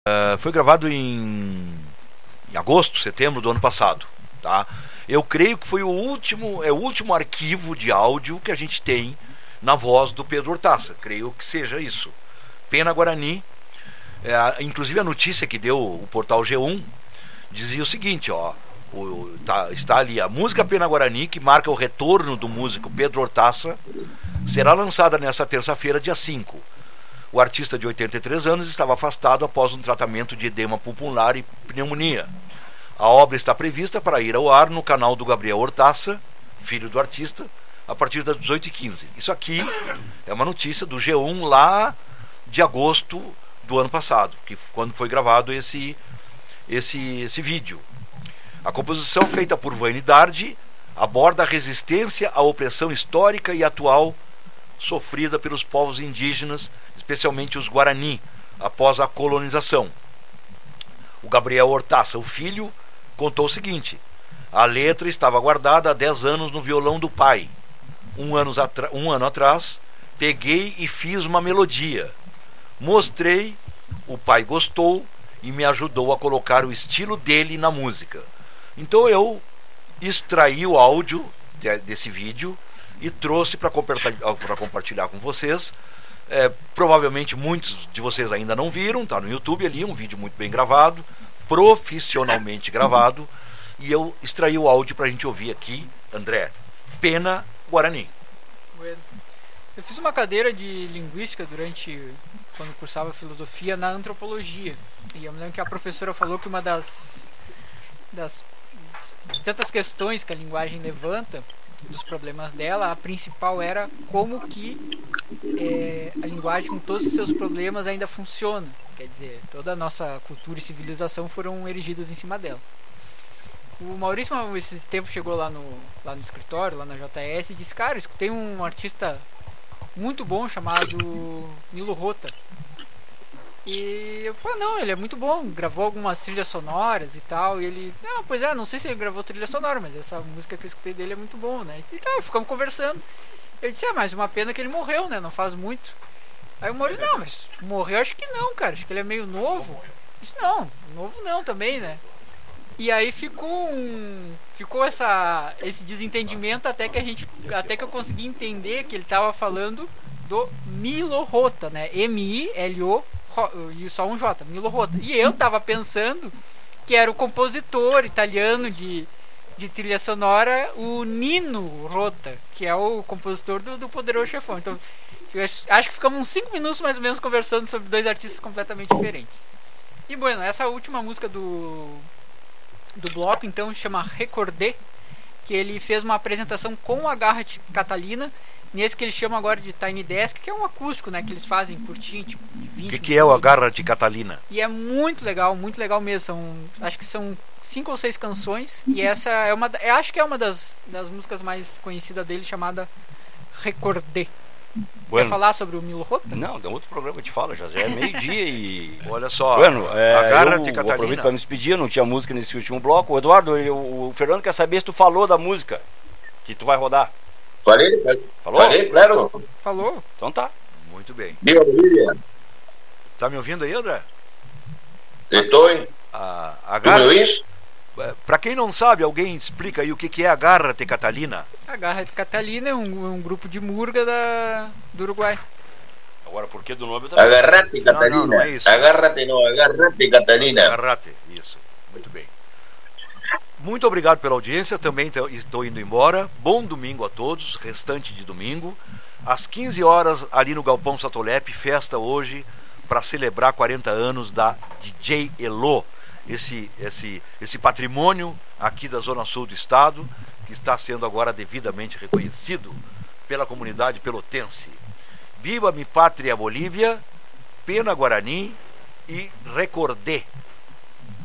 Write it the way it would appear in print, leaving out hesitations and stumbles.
Foi gravado em agosto, setembro do ano passado, tá? Eu creio que foi o último arquivo de áudio que a gente tem na voz do Pedro Hortaça. Creio que seja isso. Pena Guarani. Inclusive a notícia que deu o portal G1 dizia o seguinte, está ali a música Pena Guarani, que marca o retorno do músico Pedro Hortaça, será lançada nesta terça-feira, dia 5. O artista de 83 anos estava afastado após um tratamento de edema pulmonar e pneumonia. A obra está prevista para ir ao ar no canal do Gabriel Hortaça, filho do artista, a partir das 18h15. Isso aqui é uma notícia do G1 lá de agosto do ano passado, quando foi gravado esse vídeo. A composição, feita por Vane Dardi, aborda a resistência à opressão histórica e atual sofrida pelos povos indígenas, especialmente os Guarani, após a colonização. O Gabriel Hortaça, o filho, contou o seguinte: a letra estava guardada há 10 anos no violão do pai. Um ano atrás, peguei e fiz uma melodia. Mostrei, o pai gostou e me ajudou a colocar o estilo dele na música. Então eu extraí o áudio desse vídeo e trouxe para compartilhar com vocês. Provavelmente muitos de vocês ainda não viram, está no YouTube ali, um vídeo muito bem gravado, profissionalmente gravado, e eu extraí o áudio para a gente ouvir aqui. André, Pena Guarani. Eu fiz uma cadeira de linguística quando cursava filosofia, na antropologia, e eu me lembro que a professora falou que uma das tantas questões que a linguagem levanta, dos problemas dela, a principal era como que a linguagem, com todos os seus problemas, ainda funciona. Quer dizer, toda a nossa cultura e civilização foram erigidas em cima dela. O Maurício, esse tempo, chegou lá no escritório, lá na JS, e disse: cara, escutei um artista muito bom chamado Nilo Rota. E eu, não, ele é muito bom, gravou algumas trilhas sonoras e tal. E ele, não sei se ele gravou trilha sonora, mas essa música que eu escutei dele é muito bom, né? E tal, ficamos conversando. Eu disse: mas uma pena que ele morreu, né? Não faz muito. Aí o Maurício: não, mas morreu acho que não, cara, acho que ele é meio novo. Eu disse: não, novo não também, né? E aí ficou esse desentendimento até que eu consegui entender que ele estava falando do Milo Rota, né? M-I-L-O e só um J, Milo Rota. E eu tava pensando que era o compositor italiano de trilha sonora, o Nino Rota, que é o compositor do Poderoso Chefão. Então, acho que ficamos uns 5 minutos mais ou menos conversando sobre dois artistas completamente diferentes. E, bueno, essa última música do bloco, então, chama Recordé, que ele fez uma apresentação com a Garrett Catalina, nesse que eles chamam agora de Tiny Desk, que é um acústico, né, que eles fazem curtinho, tipo, de 20 O que é o Garrett Catalina? E é muito legal mesmo. Acho que são 5 ou 6 canções, e essa é acho que é uma das músicas mais conhecidas dele, chamada Recordé. Bueno. Quer falar sobre o Milo Rota? Não, tem outro programa que te fala, já é meio-dia e... Olha só, bueno, a Garrett eu Catalina. aproveito para me despedir, não tinha música nesse último bloco. O Eduardo, o Fernando quer saber se tu falou da música que tu vai rodar. Falei, Falou? Falei, claro. Falou. Então tá. Muito bem. Viva Bolívia. Tá me ouvindo aí, André? Estou, hein? A Tu me Garrett, ouviste? para quem não sabe, alguém explica aí o que é a Garrett Catalina? A Garrett Catalina é um grupo de murga do Uruguai. Agora, por que do nome eu também? Agarrate, Catalina. Não é isso. Agarrate, Catalina. Garrett, isso. Muito bem. Muito obrigado pela audiência, também estou indo embora. Bom domingo a todos, restante de domingo. Às 15 horas, ali no Galpão Satolep, festa hoje para celebrar 40 anos da DJ Elo. Esse patrimônio aqui da Zona Sul do Estado, que está sendo agora devidamente reconhecido pela comunidade pelotense. Viva mi pátria Bolívia, Pena Guarani e Recordé.